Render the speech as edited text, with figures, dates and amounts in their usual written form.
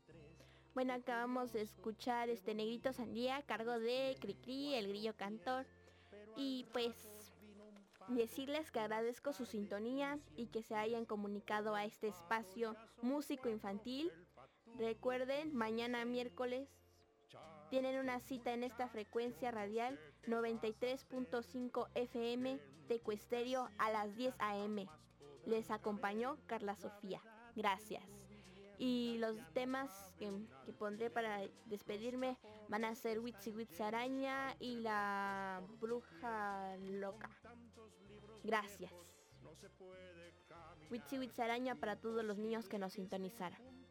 Bueno, acabamos de escuchar Negrito Sandía a cargo de Cricri, el grillo cantor. Y pues decirles que agradezco su sintonía y que se hayan comunicado a este espacio músico infantil. Recuerden, mañana miércoles tienen una cita en esta frecuencia radial 93.5 FM de Cuesterio a las 10 a.m. Les acompañó Carla Sofía. Gracias. Y los temas que pondré para despedirme van a ser Witsi Witsi Araña y la Bruja Loca. Gracias. Witsi Witsi Araña para todos los niños que nos sintonizaron.